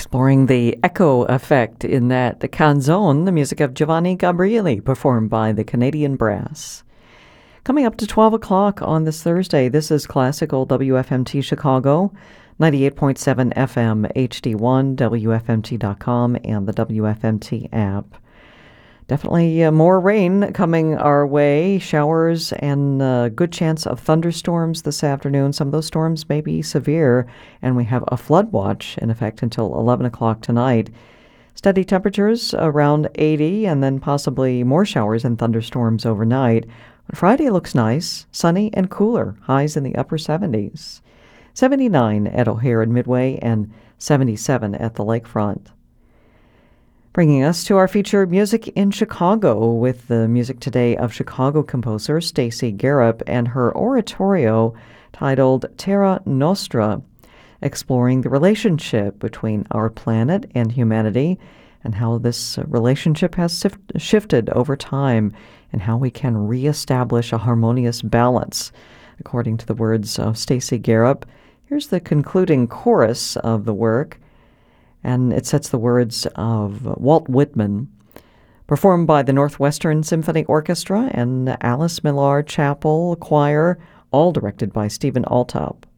Exploring the echo effect in that the canzone, the music of Giovanni Gabrieli, performed by the Canadian Brass. Coming up to 12 o'clock on this Thursday, this is Classical WFMT Chicago, 98.7 FM HD1, WFMT.com, and the WFMT app. Definitely more rain coming our way, showers and good chance of thunderstorms this afternoon. Some of those storms may be severe, and we have a flood watch in effect until 11 o'clock tonight. Steady temperatures around 80, and then possibly more showers and thunderstorms overnight. Friday looks nice, sunny and cooler, highs in the upper 70s. 79 at O'Hare and Midway, and 77 at the lakefront. Bringing us to our feature Music in Chicago with the music today of Chicago composer Stacy Garrop and her oratorio titled Terra Nostra, exploring the relationship between our planet and humanity and how this relationship has shifted over time and how we can reestablish a harmonious balance. According to the words of Stacy Garrop, here's the concluding chorus of the work. And it sets the words of Walt Whitman, performed by the Northwestern Symphony Orchestra and Alice Millar Chapel Choir, all directed by Stephen Altop.